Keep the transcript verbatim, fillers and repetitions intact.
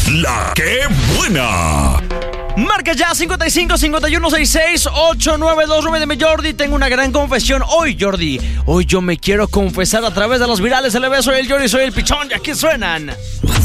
La que buena. Marca ya cincuenta y cinco, cincuenta y uno, sesenta y seis, ochenta y nueve veintinueve. Dime, Jordi, tengo una gran confesión hoy, Jordi. Hoy yo me quiero confesar a través de los virales. Se le ve, soy el Jordi, soy el Pichón, y aquí suenan